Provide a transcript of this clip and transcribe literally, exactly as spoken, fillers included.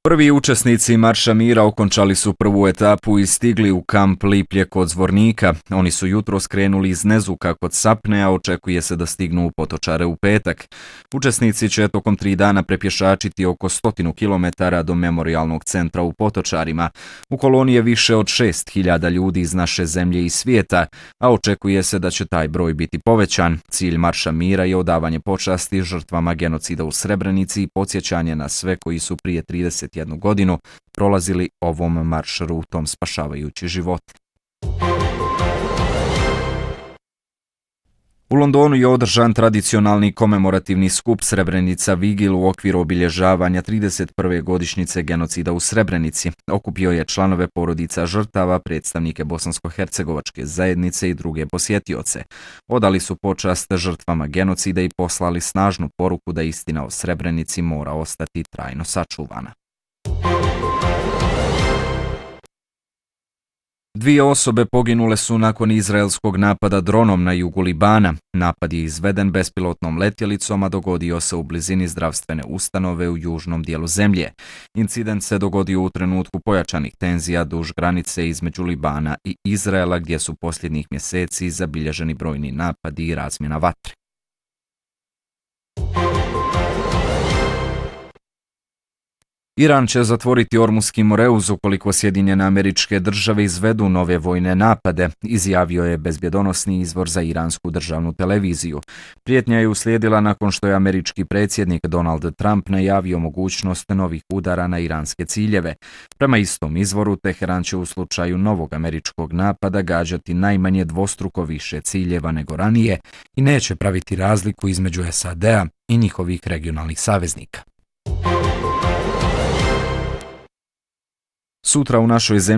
Prvi učesnici Marša mira okončali su prvu etapu i stigli u kamp Liplje kod Zvornika. Oni su jutros krenuli iz Nezuka kod Sapne, a očekuje se da stignu u Potočare u petak. Učesnici će tokom tri dana prepješačiti oko stotinu kilometara do memorijalnog centra u Potočarima. U koloni je više od šest hiljada ljudi iz naše zemlje i svijeta, a očekuje se da će taj broj biti povećan. Cilj Marša mira je odavanje počasti žrtvama genocida u Srebrenici i podsjećanje na sve koji su prije trideset jednu godinu prolazili ovom marš rutom spašavajući živote. U Londonu je održan tradicionalni komemorativni skup Srebrenica Vigil u okviru obilježavanja trideset prve godišnjice genocida u Srebrenici. Okupio je članove porodica žrtava, predstavnike bosansko-hercegovačke zajednice i druge posjetioce. Odali su počast žrtvama genocida i poslali snažnu poruku da istina o Srebrenici mora ostati trajno sačuvana. Dvije osobe poginule su nakon izraelskog napada dronom na jugu Libana. Napad je izveden bespilotnom letjelicom, a dogodio se u blizini zdravstvene ustanove u južnom dijelu zemlje. Incident se dogodio u trenutku pojačanih tenzija duž granice između Libana i Izraela, gdje su posljednjih mjeseci zabilježeni brojni napadi i razmjena vatre. Iran će zatvoriti Ormuski Moreuz ukoliko Sjedinjene Američke Države izvedu nove vojne napade, izjavio je bezbjedonosni izvor za iransku državnu televiziju. Prijetnja je uslijedila nakon što je američki predsjednik Donald Trump najavio mogućnost novih udara na iranske ciljeve. Prema istom izvoru, Teheran će u slučaju novog američkog napada gađati najmanje dvostruko više ciljeva nego ranije i neće praviti razliku između S A D-a i njihovih regionalnih saveznika. Sutra u našoj zemlji